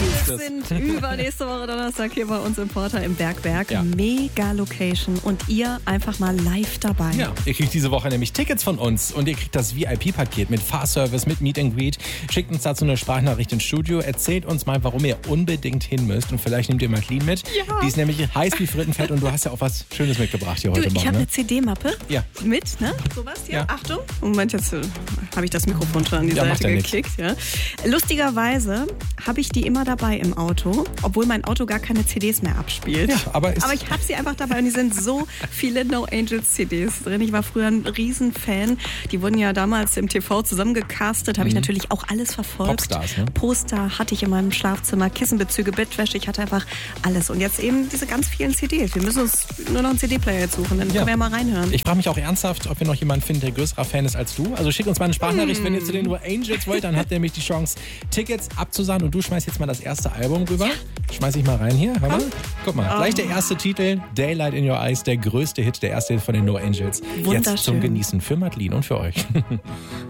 Wir sind übernächste Woche Donnerstag hier bei uns im Porter im Bergwerk. Ja. Mega Location und ihr einfach mal live dabei. Ja, ihr kriegt diese Woche nämlich Tickets von uns und ihr kriegt das VIP-Paket mit Fahrservice, mit Meet and Greet. Schickt uns dazu eine Sprachnachricht ins Studio. Erzählt uns mal, warum ihr unbedingt hin müsst und vielleicht nehmt ihr Marlene mit. Ja. Die ist nämlich heiß wie Frittenfett und du hast ja auch was Schönes mitgebracht hier heute Morgen. Ich habe eine CD-Mappe mit, ne? Sowas hier. Ja. Achtung. Moment, jetzt habe ich das Mikrofon schon an die Seite geklickt. Ja. Lustigerweise habe ich die immer dabei im Auto, obwohl mein Auto gar keine CDs mehr abspielt. Ja, aber ich habe sie einfach dabei und die sind so viele No Angels CDs drin. Ich war früher ein Riesenfan. Die wurden ja damals im TV zusammengecastet, habe ich natürlich auch alles verfolgt. Popstars, ne? Poster hatte ich in meinem Schlafzimmer, Kissenbezüge, Bettwäsche, ich hatte einfach alles. Und jetzt eben diese ganz vielen CDs. Wir müssen uns nur noch einen CD-Player jetzt suchen, dann können wir ja mal reinhören. Ich frage mich auch ernsthaft, ob wir noch jemanden finden, der größerer Fan ist als du. Also schick uns mal eine Sprachnachricht, wenn ihr zu den No Angels wollt, dann habt ihr nämlich die Chance, Tickets abzusahnen und du schmeißt jetzt mal das erste Album rüber. Schmeiß ich mal rein hier. Hör mal. Guck mal, gleich der erste Titel, Daylight in Your Eyes, der größte Hit, der erste Hit von den No Angels. Wunderschön. Jetzt zum Genießen für Marlene und für euch.